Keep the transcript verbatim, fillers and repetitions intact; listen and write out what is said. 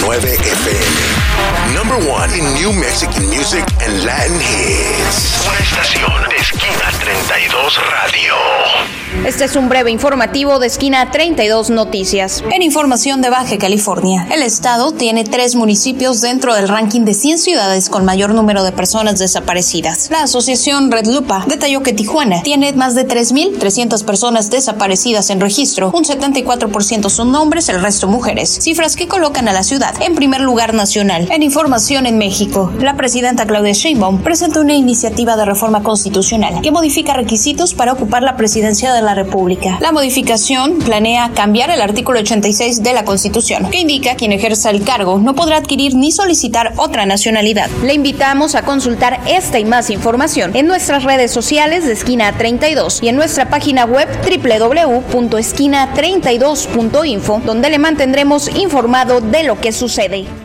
nueve F M. Number one in New Mexican music and Latin hits. Una estación de Esquina treinta y dos Radio. Este es un breve informativo de Esquina treinta y dos Noticias. En información de Baja California, el estado tiene tres municipios dentro del ranking de cien ciudades con mayor número de personas desaparecidas. La asociación Red Lupa detalló que Tijuana tiene más de tres mil trescientas personas desaparecidas en registro. Un setenta y cuatro por ciento son hombres, el resto mujeres. Cifras que colocan a la ciudad en primer lugar nacional. En información en México, la presidenta Claudia Sheinbaum presentó una iniciativa de reforma constitucional que modifica requisitos para ocupar la presidencia de la República. La modificación planea cambiar el artículo ochenta y seis de la Constitución, que indica que quien ejerza el cargo no podrá adquirir ni solicitar otra nacionalidad. Le invitamos a consultar esta y más información en nuestras redes sociales de Esquina treinta y dos y en nuestra página web doble u doble u doble u punto esquina treinta y dos punto info, donde le mantendremos informado de lo que sucede.